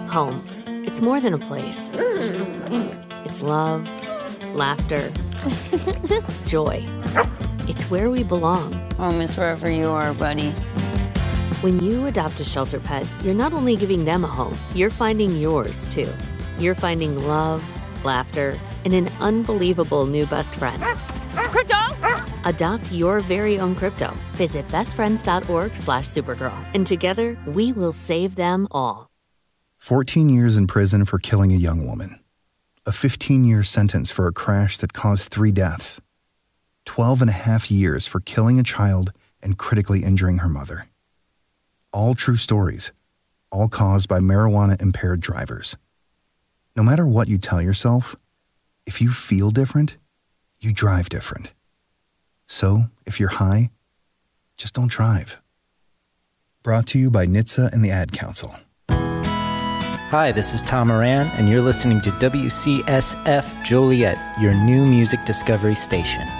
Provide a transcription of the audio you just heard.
Home, it's more than a place. It's love, laughter, joy. It's where we belong. Home is wherever you are, buddy. When you adopt a shelter pet, you're not only giving them a home, you're finding yours, too. You're finding love, laughter, and an unbelievable new best friend. Crypto! Adopt your very own Crypto. Visit bestfriends.org/Supergirl. And together, we will save them all. 14 years in prison for killing a young woman. A 15-year sentence for a crash that caused 3 deaths. 12 and a half years for killing a child and critically injuring her mother. All true stories, all caused by marijuana-impaired drivers. No matter what you tell yourself, if you feel different, you drive different. So, if you're high, just don't drive. Brought to you by NHTSA and the Ad Council. Hi, this is Tom Moran, and you're listening to WCSF Joliet, your new music discovery station.